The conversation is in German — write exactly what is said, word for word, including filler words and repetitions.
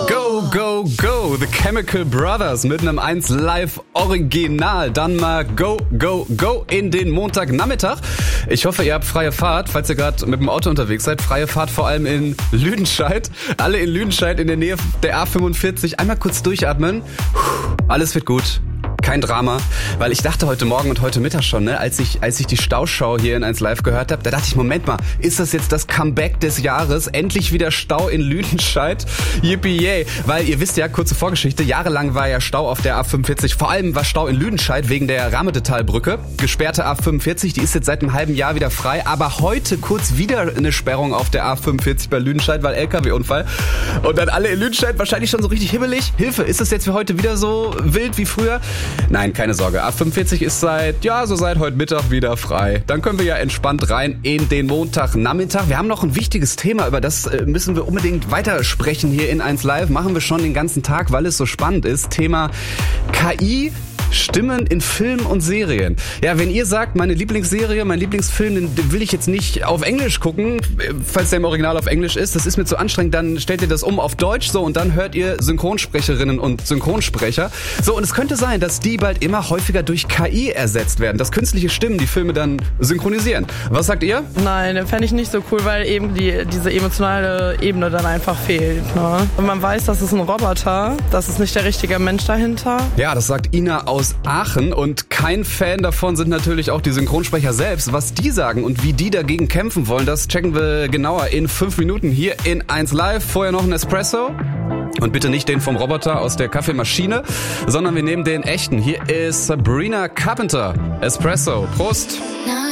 Go, go, go, The Chemical Brothers mit einem eins Live Original. Dann mal go, go, go in den Montagnachmittag. Ich hoffe, ihr habt freie Fahrt, falls ihr gerade mit dem Auto unterwegs seid. Freie Fahrt vor allem in Lüdenscheid. Alle in Lüdenscheid in der Nähe der A fünfundvierzig. Einmal kurz durchatmen. Alles wird gut. Kein Drama, weil ich dachte heute Morgen und heute Mittag schon, ne, als ich als ich die Stauschau hier in eins Live gehört habe, da dachte ich, Moment mal, ist das jetzt das Comeback des Jahres? Endlich wieder Stau in Lüdenscheid? Yippie yay. Weil ihr wisst ja, kurze Vorgeschichte, jahrelang war ja Stau auf der A fünfundvierzig, vor allem war Stau in Lüdenscheid wegen der Rametetalbrücke. Gesperrte A fünfundvierzig, die ist jetzt seit einem halben Jahr wieder frei, aber heute kurz wieder eine Sperrung auf der A fünfundvierzig bei Lüdenscheid, weil L K W-Unfall. Und dann alle in Lüdenscheid wahrscheinlich schon so richtig hibbelig. Hilfe, ist das jetzt für heute wieder so wild wie früher? Nein, keine Sorge. A fünfundvierzig ist seit, ja, so seit heute Mittag wieder frei. Dann können wir ja entspannt rein in den Montagnachmittag. Wir haben noch ein wichtiges Thema, über das äh, müssen wir unbedingt weitersprechen hier in eins Live. Machen wir schon den ganzen Tag, weil es so spannend ist. Thema K I. Stimmen in Filmen und Serien. Ja, wenn ihr sagt, meine Lieblingsserie, mein Lieblingsfilm, den will ich jetzt nicht auf Englisch gucken, falls der im Original auf Englisch ist, das ist mir zu anstrengend, dann stellt ihr das um auf Deutsch, so, und dann hört ihr Synchronsprecherinnen und Synchronsprecher. So, und es könnte sein, dass die bald immer häufiger durch K I ersetzt werden, dass künstliche Stimmen die Filme dann synchronisieren. Was sagt ihr? Nein, fände ich nicht so cool, weil eben die, diese emotionale Ebene dann einfach fehlt. Ne? Und man weiß, das ist ein Roboter, das ist nicht der richtige Mensch dahinter. Ja, das sagt Ina aus aus Aachen, und kein Fan davon sind natürlich auch die Synchronsprecher selbst. Was die sagen und wie die dagegen kämpfen wollen, das checken wir genauer in fünf Minuten hier in eins Live. Vorher noch ein Espresso. Und bitte nicht den vom Roboter aus der Kaffeemaschine, sondern wir nehmen den echten. Hier ist Sabrina Carpenter. Espresso. Prost.